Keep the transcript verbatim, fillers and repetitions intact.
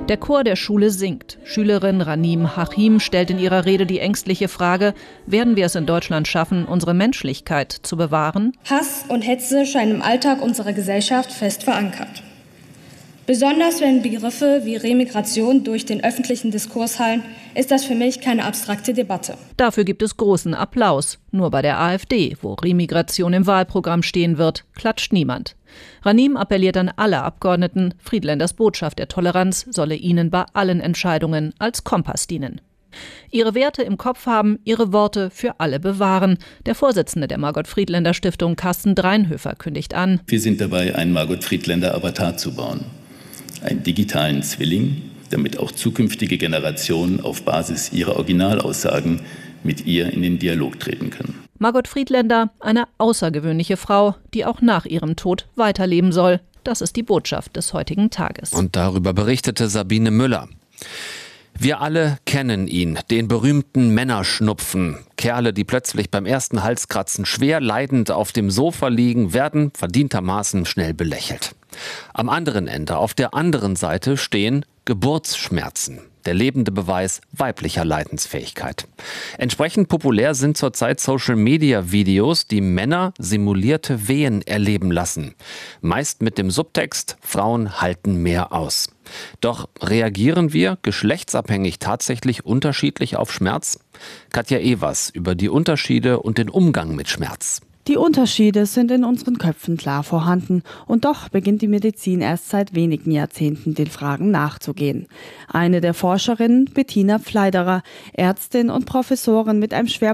Der Chor der Schule singt. Schülerin Ranim Hachim stellt in ihrer Rede die ängstliche Frage, werden wir es in Deutschland schaffen, unsere Menschlichkeit zu bewahren? Hass und Hetze scheinen im Alltag unserer Gesellschaft fest verankert. Besonders wenn Begriffe wie Remigration durch den öffentlichen Diskurs hallen, ist das für mich keine abstrakte Debatte. Dafür gibt es großen Applaus. Nur bei der AfD, wo Remigration im Wahlprogramm stehen wird, klatscht niemand. Ranim appelliert an alle Abgeordneten, Friedländers Botschaft der Toleranz solle ihnen bei allen Entscheidungen als Kompass dienen. Ihre Werte im Kopf haben, ihre Worte für alle bewahren. Der Vorsitzende der Margot Friedländer Stiftung, Carsten Dreinhöfer, kündigt an: Wir sind dabei, einen Margot Friedländer Avatar zu bauen. Einen digitalen Zwilling, damit auch zukünftige Generationen auf Basis ihrer Originalaussagen mit ihr in den Dialog treten können. Margot Friedländer, eine außergewöhnliche Frau, die auch nach ihrem Tod weiterleben soll. Das ist die Botschaft des heutigen Tages. Und darüber berichtete Sabine Müller. Wir alle kennen ihn, den berühmten Männerschnupfen. Kerle, die plötzlich beim ersten Halskratzen schwer leidend auf dem Sofa liegen, werden verdientermaßen schnell belächelt. Am anderen Ende, auf der anderen Seite, stehen Geburtsschmerzen. Der lebende Beweis weiblicher Leidensfähigkeit. Entsprechend populär sind zurzeit Social-Media-Videos, die Männer simulierte Wehen erleben lassen. Meist mit dem Subtext: Frauen halten mehr aus. Doch reagieren wir geschlechtsabhängig tatsächlich unterschiedlich auf Schmerz? Katja Evers über die Unterschiede und den Umgang mit Schmerz. Die Unterschiede sind in unseren Köpfen klar vorhanden. Und doch beginnt die Medizin erst seit wenigen Jahrzehnten den Fragen nachzugehen. Eine der Forscherinnen, Bettina Pfleiderer, Ärztin und Professorin mit einem Schwerpunkt